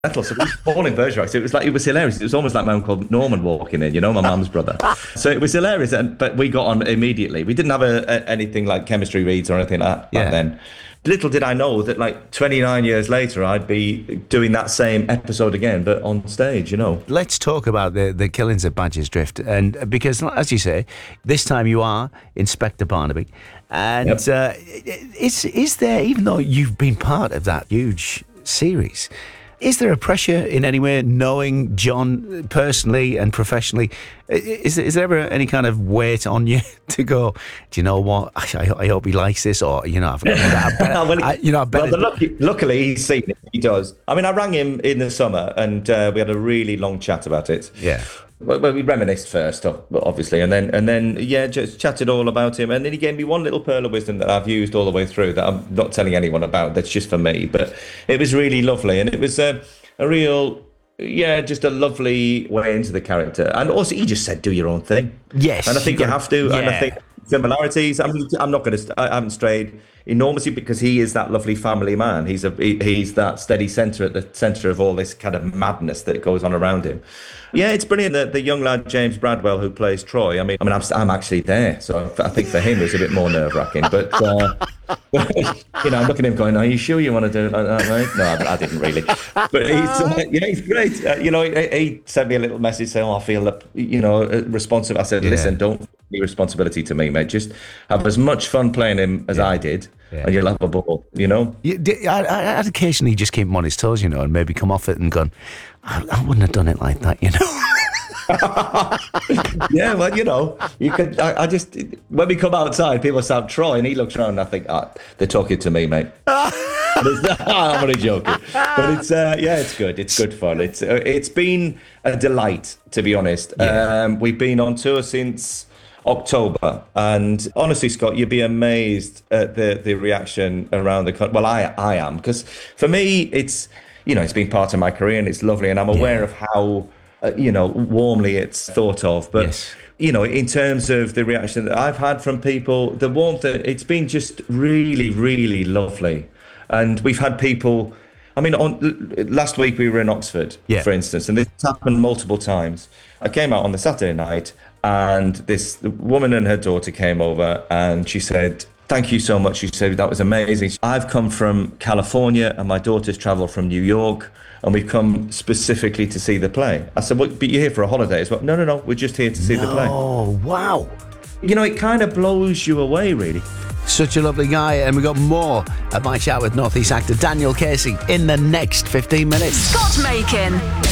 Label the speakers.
Speaker 1: metal. So we were all in Bergerac. So it was hilarious. It was almost like my uncle Norman walking in, my mum's brother. So it was hilarious. But we got on immediately. We didn't have anything like chemistry reads or anything like that back then. Little did I know that like 29 years later, I'd be doing that same episode again, but on stage,
Speaker 2: Let's talk about the killings at Badger's Drift. And because, as you say, this time you are Inspector Barnaby. And is there, even though you've been part of that huge series, is there a pressure in any way, knowing John personally and professionally? Is there ever any kind of weight on you to go, do you know what? I hope he likes this, or luckily
Speaker 1: he's seen it. He does. I mean, I rang him in the summer, and we had a really long chat about it.
Speaker 2: Yeah.
Speaker 1: Well, we reminisced first, obviously, and then just chatted all about him, and then he gave me one little pearl of wisdom that I've used all the way through that I'm not telling anyone about. That's just for me, but it was really lovely, and it was a real, just a lovely way into the character. And also, he just said, "Do your own thing."
Speaker 2: Yes,
Speaker 1: and I think you have to.
Speaker 2: Yeah.
Speaker 1: And I think similarities. I haven't strayed enormously because he is that lovely family man. He's that steady centre at the centre of all this kind of madness that goes on around him. Yeah, it's brilliant that the young lad James Bradwell who plays Troy. I mean, I'm actually there, so I think for him it's a bit more nerve-wracking. But I'm looking at him going, "Are you sure you want to do it like that, mate?" No, I didn't really. But he's great. He sent me a little message saying, "Oh, I feel responsive." I said, "Listen, don't be responsibility to me, mate. Just have as much fun playing him as I did." Yeah. And you'll have a ball,
Speaker 2: I'd occasionally just keep him on his toes, and maybe come off it and gone, I wouldn't have done it like that,
Speaker 1: Yeah, well, you could. I just, when we come outside, people shout Troy, and he looks around, and I think, they're talking to me, mate. I'm only joking, but it's good. It's good fun. It's been a delight, to be honest. Yeah. We've been on tour since October, and honestly, Scott, you'd be amazed at the reaction around the country. Well, I am, because for me, it's been part of my career, and it's lovely, and I'm aware of how warmly it's thought of. But in terms of the reaction that I've had from people, the warmth, it's been just really, really lovely. And we've had people. I mean, last week we were in Oxford, for instance, and this happened multiple times. I came out on the Saturday night, and this woman and her daughter came over, and she said, "Thank you so much." She said, "That was amazing. I've come from California, and my daughter's travelled from New York, and we've come specifically to see the play." I said, "Well, but you're here for a holiday as well?" No, we're just here to see the play.
Speaker 2: Oh, wow.
Speaker 1: It kind of blows you away, really.
Speaker 2: Such a lovely guy, and we got more at my chat with North East actor Daniel Casey in the next 15 minutes.
Speaker 3: Scott Makin.